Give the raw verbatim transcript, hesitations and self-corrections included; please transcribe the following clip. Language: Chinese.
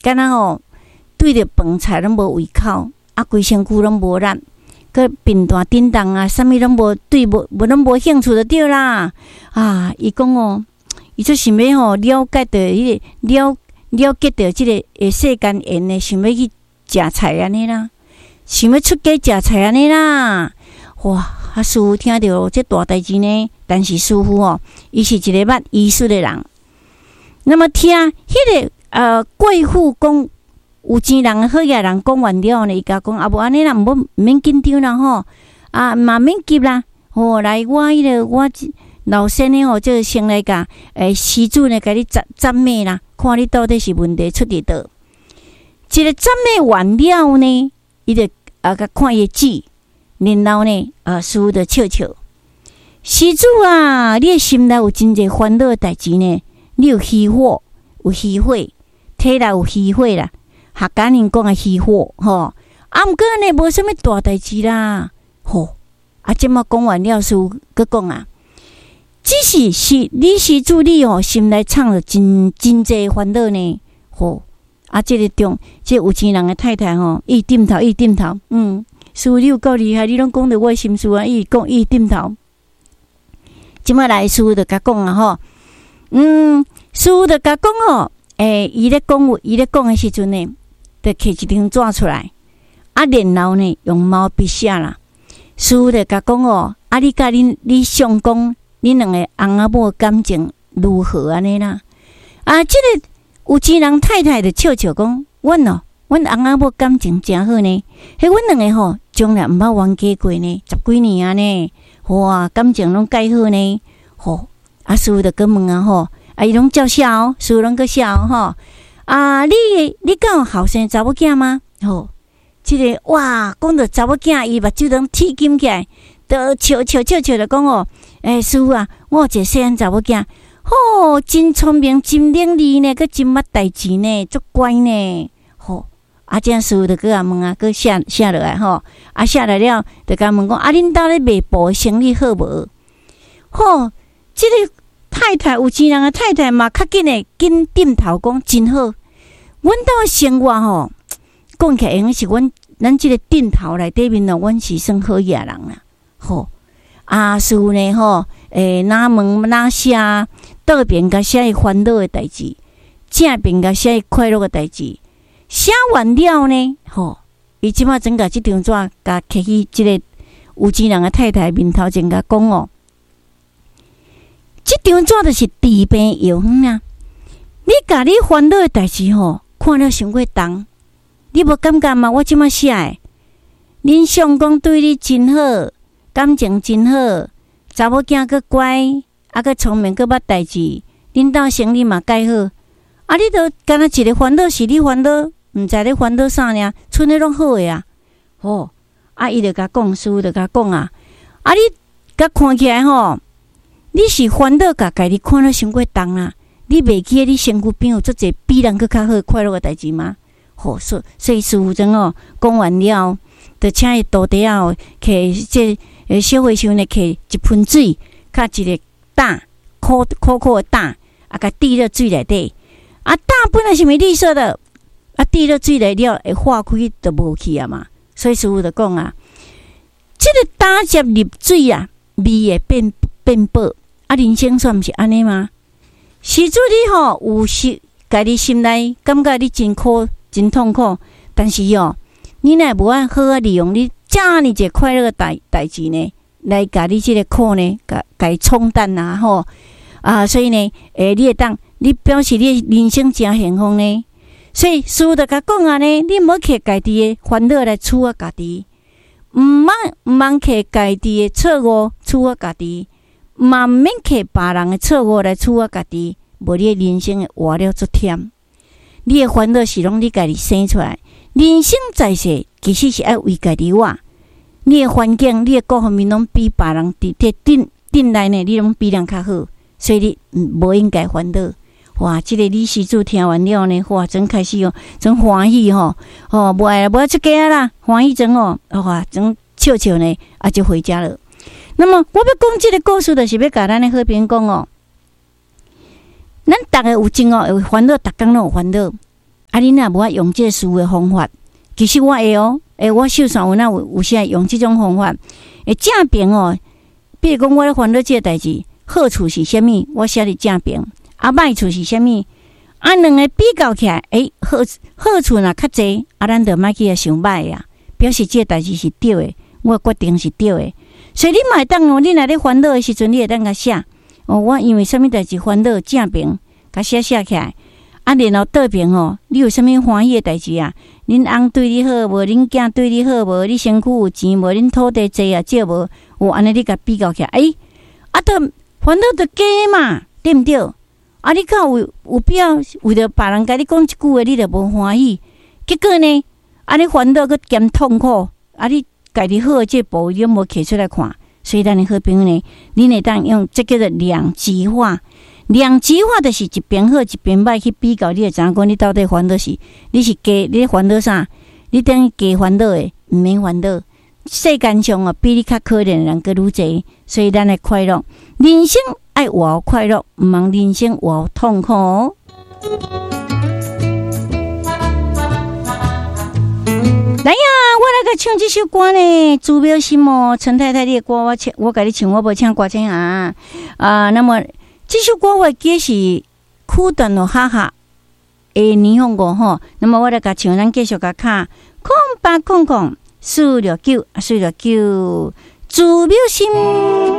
敢若吼对着饭菜拢无胃口，啊，规身躯拢无力，佮病大叮当啊，啥物拢无对无无拢无兴趣就对啦。啊，伊讲哦，伊就想要吼了解到迄个了了解到即个诶世间缘诶，想要去食菜安尼啦，想要出家食菜安尼啦。哇！啊，师傅听到这大代志呢，但是师傅哦，伊是一个捌医术的人。那么听迄、那个呃贵妇讲，有钱人好野人讲完了呢，伊甲讲啊，无安尼啦，毋免毋免紧张啦吼，啊嘛免急啦，吼、哦、来我迄、那个我老先呢吼，就先来甲诶施主呢，甲你斩斩灭啦，看你到底是问题出伫倒。一个斩灭完了呢，伊就啊甲看伊指。然后呢，啊，师父就笑笑，施主啊，你的心内有真侪烦恼的代志呢，你有虚火，有虚火，体内有虚火啦，客家人讲的虚火，吼，啊，毋过呢，无啥物大代志啦，吼，啊，即马讲完了，师父佮讲啊，只是是你施主你哦，心内藏了真真侪烦恼呢，吼，啊，即、这个中，即、这个、有钱人的太太吼，伊点头，伊点头，嗯。师父，你有够厉害！你拢讲着我的心事啊！伊讲伊点头。即摆来，师父就甲讲啊吼，嗯，师父就甲讲哦，诶，伊咧讲，伊咧讲的时阵呢，就摕一张纸出来，啊，然后呢用毛笔写啦。师父就甲讲哦，啊，你甲恁你相公，恁两个翁仔某感情如何安尼啦？啊，即、这个有钱人太太就笑笑讲，阮哦。阮翁仔某感情真好呢，迄阮两个吼，从来毋捌冤家过呢，十几年啊呢，哇，感情拢介好呢，吼，啊，师父就佮问啊吼，啊，伊拢照写哦，师父拢佮写哦吼，啊，你你敢有后生查某囝吗？吼，即、这个哇，讲到查某囝，伊目睭拢铁金起来，都笑笑笑笑就讲哦，诶、欸，师父啊，我有一个细汉查某囝，吼，真聪明，真伶俐呢，佮真捌代志呢，足乖呢，吼。啊，这样师父就搁啊问啊，搁写写落来吼。啊，写来了，就甲问讲啊，恁兜咧卖布生意好无？吼，即、这个太太有钱人的太太嘛，较紧诶，紧点头讲真好。阮兜诶生活吼，讲起来用是阮咱即个点头内底面咯，阮是算好野人啦。吼，啊，师父呢吼，诶、欸，哪问哪写，倒边甲写伊烦恼诶代志，正边甲写伊快乐诶代志。写完了呢，吼，伊即马整甲即张纸，甲摕去即个有钱人的太太面头前甲讲哦，即张纸就是治病药方啊。你甲你烦恼的代志吼，看了伤过重，你无感觉吗？我即马写的，恁相公对你真好，感情真好，查某囝佫乖，啊佫聪明，佫捌代志，恁兜生意嘛介好。啊！你都干那一个烦恼是你烦恼，毋知你烦恼啥呢？剩诶拢好诶啊！吼，啊，伊就甲讲，师父就甲讲啊，啊，你甲看起来吼，你是烦恼甲家己看了伤过重啦。你袂记得你身躯边有足侪比人佫较好快乐诶代志吗？吼，所所以师父真哦讲完了，就请伊徒弟啊，摕这诶小和尚呢，摕一盆水，甲一个胆，苦苦苦诶胆，啊，甲滴入水内底。啊，胆本来是咪绿色的，啊，滴落水来了会化开就无去啊嘛。所以师父就讲啊，这个胆汁入水啊，味会变变薄。啊，人生算毋是安尼吗？施主你吼有时家己心内感觉你真苦真痛苦，但是哦，你若无按好啊利用你遮尔一个快乐的代代志呢，来甲你这个苦呢，甲甲伊冲淡啊吼啊，所以呢，诶，你会当。你表示你人生真幸福呢，所以师父就甲讲啊呢，你莫摕家己的烦恼来处啊家己，毋茫毋茫摕家己的错误处啊家己，嘛毋免摕别人的错误来处啊家己，无你的人生会活了足忝。你的烦恼是拢你家己生出来，人生在世其实是爱为家己活。你的环境、你的各方面拢比别人伫伫顶顶内呢，你拢比人较好，所以你无应该烦恼。哇！这个李施主听完了呢，哇，真开心哦，真欢喜吼、哦，哦，无爱无爱出家啦，欢喜真哦，哇，真笑笑呢，啊，就回家了。那么我要讲这个故事，就是要甲咱的好朋友讲哦，咱逐个有情哦，有烦恼，逐工拢有烦恼， 啊，你若无法用这思维方法，其实我会哦，诶，我手上有那有有时用这种方法，诶，正边哦，比如讲我咧烦恼这个代志，好处是啥物？我写伫正边，啊，歹处是啥物？啊，两个比较起来，诶，好好处若较济，啊，咱就莫去想歹呀，表示这个代志是对的，我决定是对的。所以你嘛会当哦，你若咧烦恼的时阵，你会当甲写哦，我因为啥物代志烦恼，正边甲写写起来。啊，然后倒边吼，你有啥物欢喜的代志啊？恁翁对你好无？恁囝对你好无？你身躯有钱无？恁土地济啊少无？有安尼你甲比较起来，诶、欸，啊，都烦恼就假嘛，对毋对？啊，你看有有必要为着别人甲你讲一句话，你就无欢喜，结果呢，啊，你烦恼佮兼痛苦，啊，你家己好的这部你都无摕出来看，所以咱的好朋友呢，你会当用这叫做两极化。两极化就是一边好一边歹去比较，你会知影讲你到底烦恼是你是加你烦恼啥？你等于加烦恼的，毋免烦恼。世间上啊，比你较可怜的人佫愈侪，所以咱的快乐，人生爱活快乐，毋通人生活痛苦。来呀，我来甲唱这首歌呢，朱苗心哦，陈太太你的歌，我唱，我甲你唱，我无唱歌星啊啊，那么。这首歌我记是苦段咯哈哈诶霓虹歌吼，那么我来甲唱，咱继续甲卡空八空空四六九四六九，朱苗心。